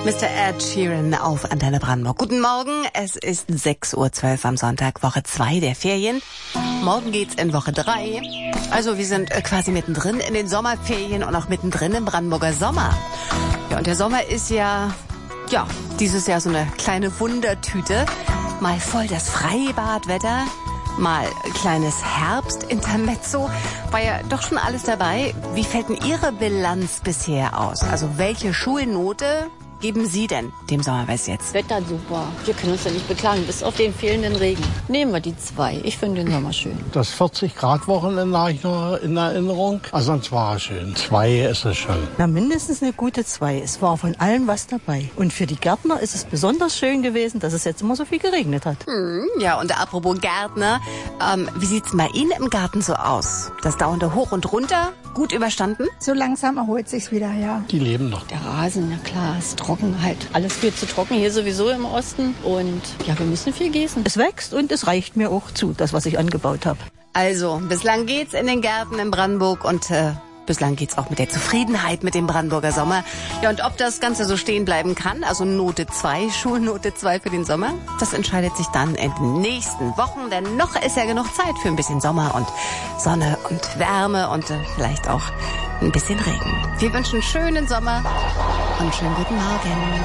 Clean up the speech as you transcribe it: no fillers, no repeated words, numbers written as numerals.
Mr. Ed Sheeran auf Antenne Brandenburg. Guten Morgen, es ist 6:12 Uhr am Sonntag, Woche 2 der Ferien. Morgen geht's in Woche 3. Also wir sind quasi mittendrin in den Sommerferien und auch mittendrin im Brandenburger Sommer. Ja, und der Sommer ist ja, dieses Jahr so eine kleine Wundertüte. Mal voll das Freibadwetter, mal kleines Herbstintermezzo. War ja doch schon alles dabei. Wie fällt denn Ihre Bilanz bisher aus? Also welche Schulnote geben Sie denn dem Sommer bis jetzt? Wetter super. Wir können uns ja nicht beklagen, bis auf den fehlenden Regen. Nehmen wir die 2. Ich finde den Sommer schön. Das 40-Grad-Wochenende habe ich noch in Erinnerung. Also sonst war es schön. 2 ist es schon. Na, mindestens eine gute 2. Es war von allem was dabei. Und für die Gärtner ist es besonders schön gewesen, dass es jetzt immer so viel geregnet hat. Ja, und apropos Gärtner, wie sieht's bei Ihnen im Garten so aus? Das dauernde Hoch und Runter gut überstanden? So langsam erholt sich's wieder, ja. Die leben noch. Der Rasen, na klar, ist trocken halt. Alles viel zu trocken, hier sowieso im Osten. Und ja, wir müssen viel gießen. Es wächst und es reicht mir auch zu, das, was ich angebaut habe. Also, bislang geht's in den Gärten in Brandenburg und bislang geht's auch mit der Zufriedenheit mit dem Brandenburger Sommer. Ja, und ob das Ganze so stehen bleiben kann, also Note 2, Schulnote 2 für den Sommer, das entscheidet sich dann in den nächsten Wochen, denn noch ist ja genug Zeit für ein bisschen Sommer und Sonne und Wärme und vielleicht auch ein bisschen Regen. Wir wünschen schönen Sommer und schönen guten Morgen.